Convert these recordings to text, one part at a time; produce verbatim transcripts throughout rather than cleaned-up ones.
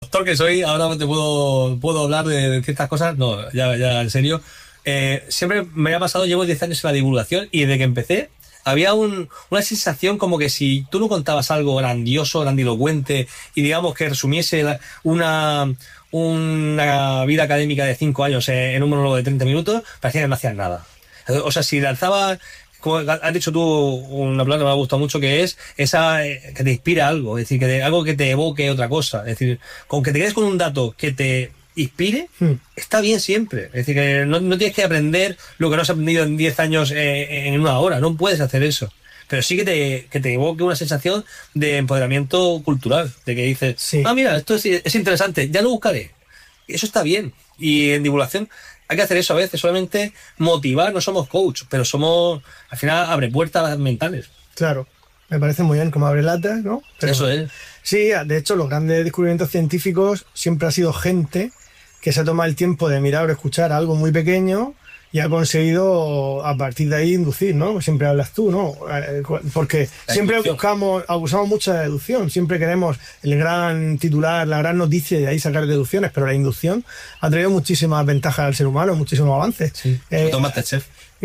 doctor que soy, ahora te puedo, puedo hablar de, de ciertas cosas. No, ya, ya, en serio. Eh, siempre me ha pasado, llevo diez años en la divulgación y desde que empecé había un, una sensación como que si tú no contabas algo grandioso, grandilocuente y digamos que resumiese la, una, una vida académica de cinco años en un monólogo de treinta minutos, parecía que no hacías nada. O sea, si lanzabas, como has dicho tú, una palabra que me ha gustado mucho, que es esa que te inspira algo, es decir, que te, algo que te evoque otra cosa. Es decir, con que te quedes con un dato que te inspire, hmm. está bien siempre. Es decir, que no, no tienes que aprender lo que no has aprendido en diez años eh, en una hora, no puedes hacer eso. Pero sí que te, que te evoque una sensación de empoderamiento cultural, de que dices, sí. ah, mira, esto es, es interesante, ya lo buscaré. Eso está bien. Y en divulgación hay que hacer eso a veces, solamente motivar, no somos coach, pero somos, al final, abre puertas mentales. Claro, me parece muy bien, como abre latas, ¿no? Pero, eso es. Sí, de hecho, los grandes descubrimientos científicos siempre ha sido gente que se ha tomado el tiempo de mirar o escuchar algo muy pequeño y ha conseguido a partir de ahí inducir, ¿no? Siempre hablas tú, ¿no? Porque la siempre inducción. buscamos, abusamos mucho de la deducción, siempre queremos el gran titular, la gran noticia y de ahí sacar deducciones, pero la inducción ha traído muchísimas ventajas al ser humano, muchísimos avances. Sí, eh, Masterchef.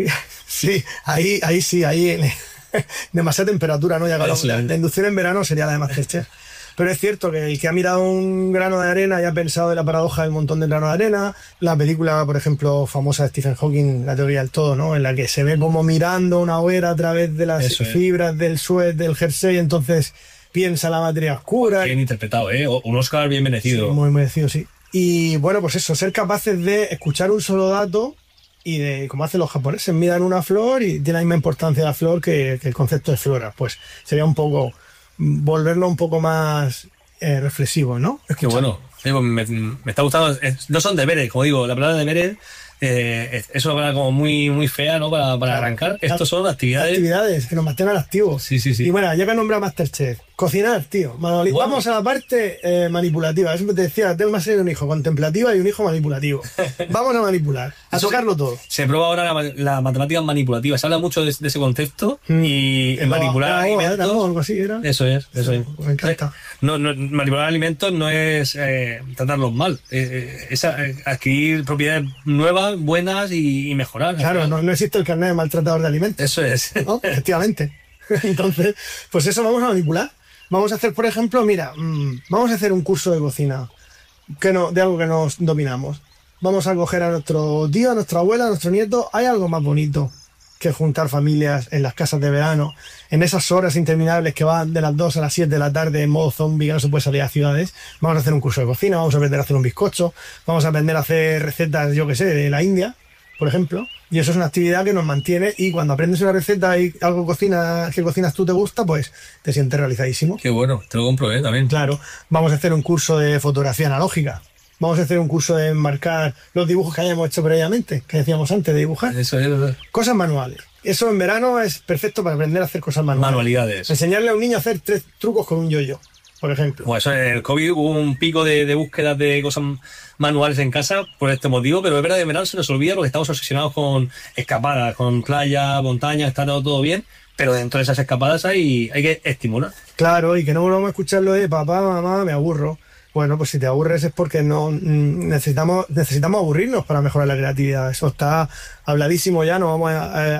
Sí, ahí, ahí sí, ahí demasiada temperatura, ¿no? Ya la, la inducción en verano sería la de Masterchef. Pero es cierto que el que ha mirado un grano de arena y ha pensado en la paradoja del montón de grano de arena, la película, por ejemplo, famosa de Stephen Hawking, La teoría del todo, ¿no? En la que se ve como mirando una hoguera a través de las Eso fibras es. del suet, del jersey, entonces piensa la materia oscura. Bien interpretado, ¿eh? Un Oscar bien merecido. Sí, muy merecido, sí. Y bueno, pues eso, ser capaces de escuchar un solo dato y de, como hacen los japoneses, miran una flor y tiene la misma importancia la flor que, que el concepto de flora. Pues sería un poco volverlo un poco más eh, reflexivo, ¿no? Escuchar. Qué bueno. Sí, pues me, me está gustando. No son deberes, como digo, la palabra deberes eh, es una palabra como muy, muy fea, ¿no? Para, para arrancar. Estos son actividades. Actividades que nos mantengan activos. Sí, sí, sí. Y bueno, ya que nombra Masterchef, cocinar, tío. Manual... Bueno. Vamos a la parte eh, manipulativa. Eso te decía, tengo más de un hijo contemplativa y un hijo manipulativo. Vamos a manipular, a tocarlo todo. Se prueba ahora la, la matemática manipulativa. Se habla mucho de, de ese concepto mm. y en manipular no, alimentos. No, algo así era. Eso es, eso sí, es. Me encanta. No, no, manipular alimentos no es eh, tratarlos mal, eh, es adquirir propiedades nuevas, buenas y, y mejorar. Claro, no, no existe el carnet de maltratador de alimentos. Eso es. ¿No? Efectivamente. Entonces, pues eso vamos a manipular. Vamos a hacer, por ejemplo, mira, mmm, vamos a hacer un curso de cocina que no, de algo que nos dominamos. Vamos a coger a nuestro tío, a nuestra abuela, a nuestro nieto. Hay algo más bonito que juntar familias en las casas de verano, en esas horas interminables que van de las dos a las siete de la tarde en modo zombie, que no se puede salir a ciudades. Vamos a hacer un curso de cocina, vamos a aprender a hacer un bizcocho, vamos a aprender a hacer recetas, yo que sé, de la India, por ejemplo. Y eso es una actividad que nos mantiene, y cuando aprendes una receta y algo cocina, que cocinas tú te gusta, pues te sientes realizadísimo. Qué bueno, te lo compro, ¿eh? También. Claro. Vamos a hacer un curso de fotografía analógica. Vamos a hacer un curso de enmarcar los dibujos que hayamos hecho previamente, que decíamos antes de dibujar. Eso es, eso es. Cosas manuales. Eso en verano es perfecto para aprender a hacer cosas manuales. Manualidades. Enseñarle a un niño a hacer tres trucos con un yo-yo, por ejemplo. Bueno, eso en el COVID hubo un pico de, de búsquedas de cosas manuales en casa por este motivo, pero es verdad que en verano se nos olvida porque estamos obsesionados con escapadas, con playa, montaña, está todo, todo bien, pero dentro de esas escapadas hay, hay que estimular. Claro, y que no volvamos a escucharlo de papá, mamá, me aburro. Bueno, pues si te aburres es porque no necesitamos necesitamos aburrirnos para mejorar la creatividad. Eso está habladísimo ya, no vamos a,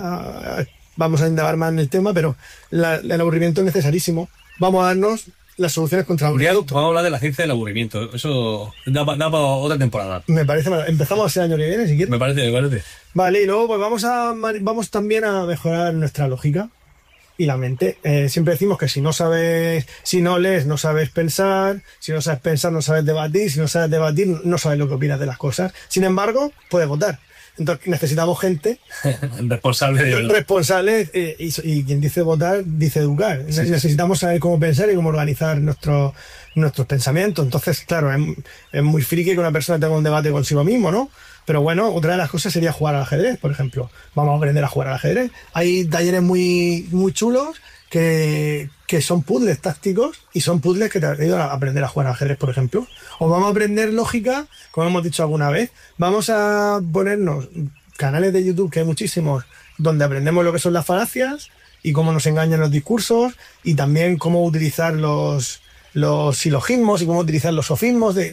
a, a, vamos a indagar más en el tema, pero la, el aburrimiento es necesarísimo. Vamos a darnos las soluciones contra el aburrimiento. Vamos a hablar de la ciencia del aburrimiento. Eso da, da para otra temporada. Me parece mal. Empezamos ese año que viene, si quieres. Me parece, me parece. Vale, y luego pues vamos a vamos también a mejorar nuestra lógica y la mente. Eh, siempre decimos que si no sabes, si no lees, no sabes pensar, si no sabes pensar, no sabes debatir, si no sabes debatir, no sabes lo que opinas de las cosas. Sin embargo, puedes votar. Entonces necesitamos gente responsable de verdad. responsable eh, y, y quien dice votar dice educar. Sí, necesitamos saber cómo pensar y cómo organizar nuestro, nuestros pensamientos. Entonces, claro, es, es muy friki que una persona tenga un debate consigo mismo, ¿no? Pero bueno, otra de las cosas sería jugar al ajedrez, por ejemplo. Vamos a aprender a jugar al ajedrez. Hay talleres muy, muy chulos que, que son puzzles tácticos y son puzzles que te ayudan a aprender a jugar al ajedrez, por ejemplo. O vamos a aprender lógica, como hemos dicho alguna vez. Vamos a ponernos canales de YouTube, que hay muchísimos, donde aprendemos lo que son las falacias y cómo nos engañan los discursos y también cómo utilizar los, los silogismos y cómo utilizar los sofismos de